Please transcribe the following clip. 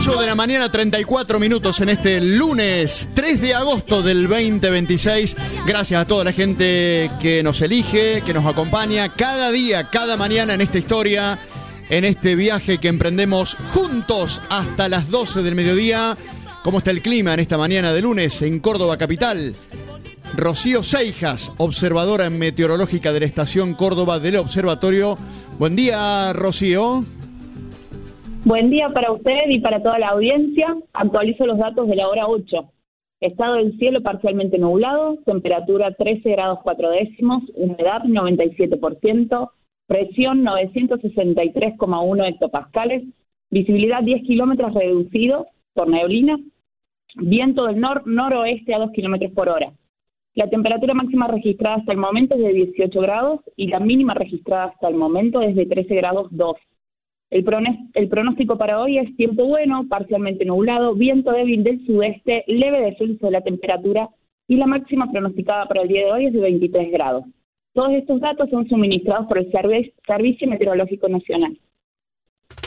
8 de la mañana, 34 minutos en este lunes 3 de agosto del 2026. Gracias a toda la gente que nos elige, que nos acompaña cada día, cada mañana en esta historia, en este viaje que emprendemos juntos hasta las 12 del mediodía. ¿Cómo está el clima en esta mañana de lunes en Córdoba capital? Rocío Seijas, observadora meteorológica de la estación Córdoba del Observatorio. Buen día, Rocío. Buen día para usted y para toda la audiencia. Actualizo los datos de la hora 8. Estado del cielo parcialmente nublado, temperatura 13 grados 4 décimos, humedad 97%, presión 963,1 hectopascales, visibilidad 10 kilómetros reducido por neblina, viento del noroeste a 2 kilómetros por hora. La temperatura máxima registrada hasta el momento es de 18 grados y la mínima registrada hasta el momento es de 13 grados 2. El pronóstico para hoy es tiempo bueno, parcialmente nublado, viento débil del sudeste, leve descenso de la temperatura y la máxima pronosticada para el día de hoy es de 23 grados. Todos estos datos son suministrados por el Servicio Meteorológico Nacional.